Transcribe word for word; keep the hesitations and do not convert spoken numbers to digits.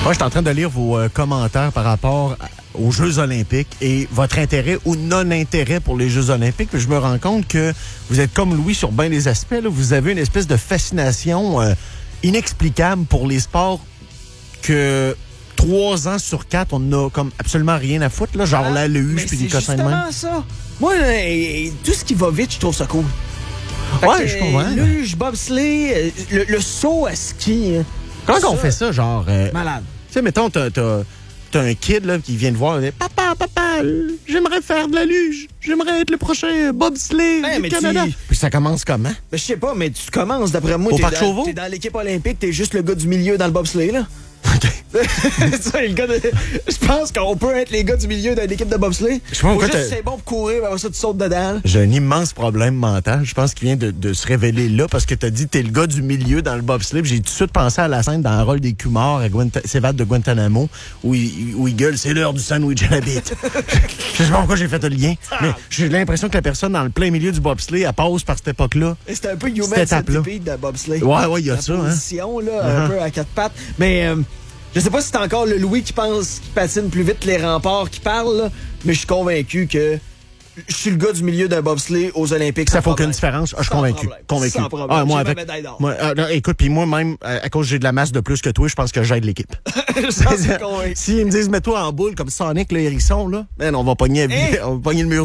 Moi, je suis en train de lire vos euh, commentaires par rapport à- aux Jeux olympiques et votre intérêt ou non-intérêt pour les Jeux olympiques. Puis je me rends compte que vous êtes comme Louis sur bien des aspects. Là. Vous avez une espèce de fascination euh, inexplicable pour les sports que trois ans sur quatre, on n'a comme absolument rien à foutre. Là, genre Ah, la mais luge puis des c'est cossins de même. justement ça. Moi, là, et- et tout ce qui va vite, je trouve ça cool. Fait Ouais, que, je comprends. Luge, bobsleigh, euh, le, le saut à ski. hein. Comment Ça, on fait ça, genre... euh, Malade. Tu sais, mettons, t'as, t'as, t'as un kid là, qui vient te voir et dit « Papa, papa, euh, j'aimerais faire de la luge. J'aimerais être le prochain euh, bobsleigh Ouais, du mais Canada. tu- » Puis ça commence comment? Ben, je sais pas, mais tu commences, d'après moi, Au t'es Parc dans, Chauveau? t'es dans l'équipe olympique, t'es juste le gars du milieu dans le bobsleigh, là. Ça, le gars de... Je pense qu'on peut être les gars du milieu d'une équipe de bobsleigh. Je sais pas Faut pourquoi juste t'as- c'est bon pour courir, ben après ça, tu sautes dedans. là. J'ai un immense problème mental. Je pense qu'il vient de, de se révéler là parce que t'as dit t'es le gars du milieu dans le bobsleigh. Puis j'ai tout de suite pensé à la scène dans le rôle des Kumar à Guanta- s'évade de Guantanamo où il, où il gueule « C'est l'heure du sandwich à la bite ». Je sais pas pourquoi j'ai fait le lien, mais j'ai l'impression que la personne dans le plein milieu du bobsleigh, elle passe par cette époque-là. Et C'était un peu Cette human étape-là. centipede de bobsleigh. Ouais, ouais, il y a La ça, hein. position, là, un Uh-huh. peu à quatre pattes. Mais euh, je sais pas si c'est encore le Louis qui pense qu'il patine plus vite que les remparts qui parlent, là, mais je suis convaincu que je suis le gars du milieu d'un bobsleigh aux Olympiques. Ça sans fait aucune problème. différence. Ah, je suis Sans convaincu. problème. Convaincu. Sans problème. Ah, moi, J'ai ma avec. médaille d'or. Moi, ah, non, écoute, puis moi-même, à, à cause que j'ai de la masse de plus que toi, je pense que j'aide l'équipe. Je suis convaincu. S'ils me disent, mets-toi en boule comme Sonic, le hérisson, là, man, on va pogner, Hein? on va pogner le mur